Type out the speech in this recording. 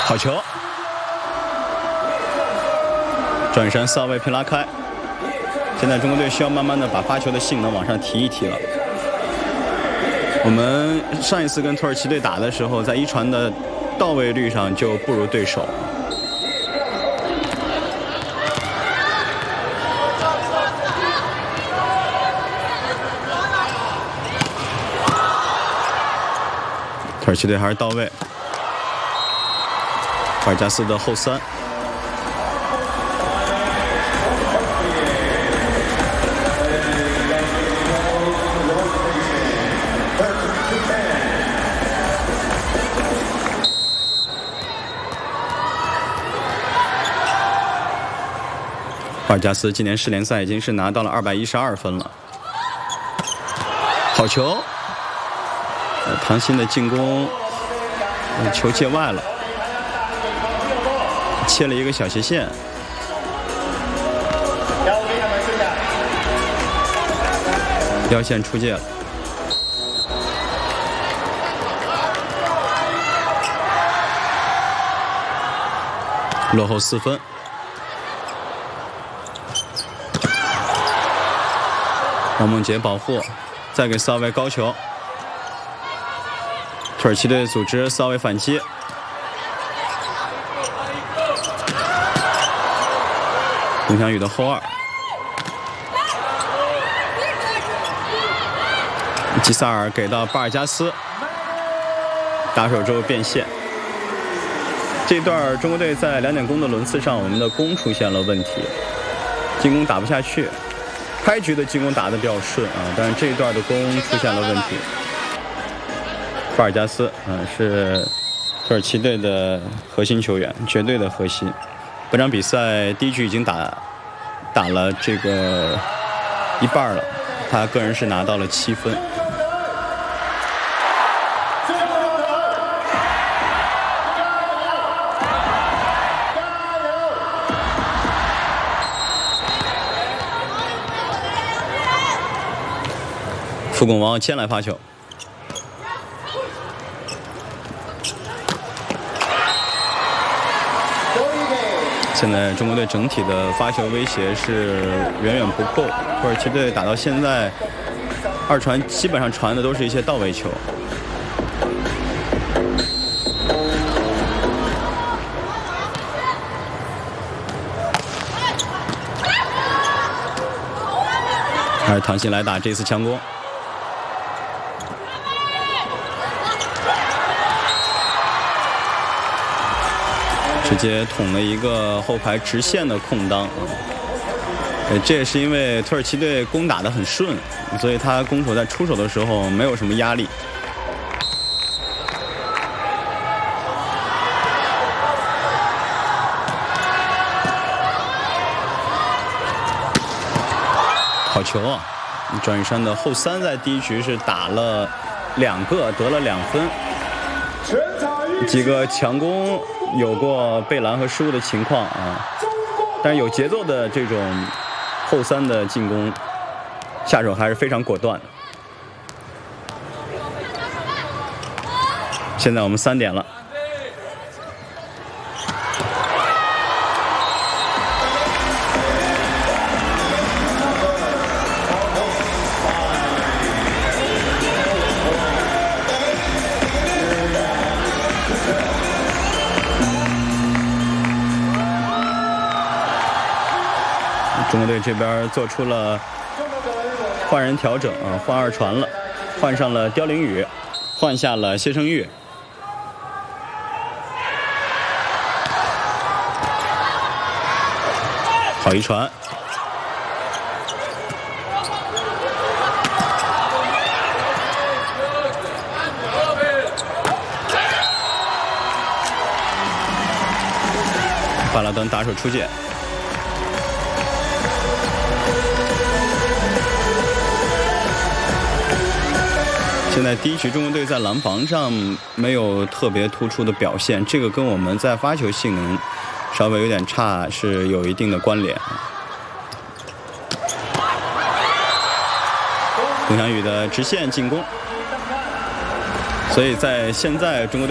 好球，转身扫位平拉开。现在中国队需要慢慢的把发球的性能往上提一提了。我们上一次跟土耳其队打的时候，在一传的到位率上就不如对手。土耳其队还是到位。巴尔加斯的后三。巴尔加斯今年世联赛已经是拿到了212分了。好球！唐鑫的进攻，球界外了，切了一个小斜线。腰线出界了。落后4分。王梦洁保护，再给骚位高球。土耳其队组织骚位反击。龚翔宇的后二。吉萨尔给到巴尔加斯，打手之后变线。这一段中国队在2点攻的轮次上，我们的攻出现了问题，进攻打不下去。开局的进攻打得比较顺啊，但是这一段的攻出现了问题。巴尔加斯是土耳其队的核心球员，绝对的核心。本场比赛第一局已经打了这个一半了，他个人是拿到了7分。傅拱王先来发球，现在中国队整体的发球威胁是远远不够。土耳其队打到现在2传基本上传的都是一些到位球。还是唐鑫来打这次强攻。直接捅了一个后排直线的空当，这也是因为土耳其队攻打得很顺，所以他攻手在出手的时候没有什么压力。好球啊！庄宇珊的后三在第一局是打了2个，得了2分，几个强攻。有过被拦和失误的情况啊，但是有节奏的这种后三的进攻，下手还是非常果断的。现在我们3点了。中国队这边做出了换人调整啊，换2传了，换上了刁凌宇，换下了谢胜玉。好一传，巴拉登打手出界。现在第一局中国队在拦防上没有特别突出的表现，这个跟我们在发球性能稍微有点差是有一定的关联。龚翔宇的直线进攻，所以在现在中国队